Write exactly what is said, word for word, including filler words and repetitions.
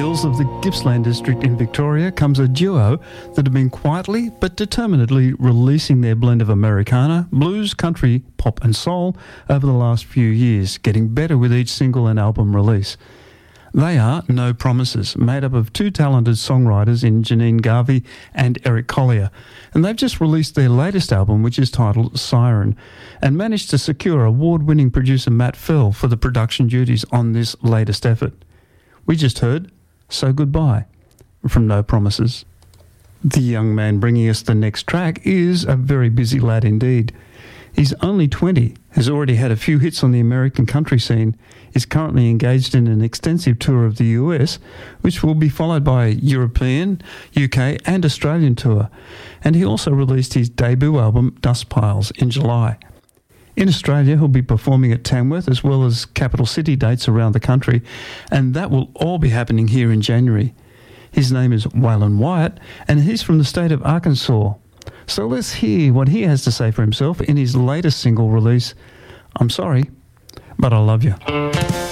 hills of the Gippsland district in Victoria comes a duo that have been quietly but determinedly releasing their blend of Americana, blues, country, pop and soul over the last few years, getting better with each single and album release. They are No Promises, made up of two talented songwriters in Janine Garvey and Eric Collier, and they've just released their latest album, which is titled Siren, and managed to secure award-winning producer Matt Fell for the production duties on this latest effort. We just heard So Goodbye from No Promises. The young man bringing us the next track is a very busy lad indeed. He's only twenty, has already had a few hits on the American country scene, is currently engaged in an extensive tour of the U S, which will be followed by a European, U K and Australian tour, and he also released his debut album Dust Piles in July. In Australia, he'll be performing at Tamworth as well as capital city dates around the country, and that will all be happening here in January. His name is Waylon Wyatt, and he's from the state of Arkansas. So let's hear what he has to say for himself in his latest single release, I'm Sorry, But I Love You.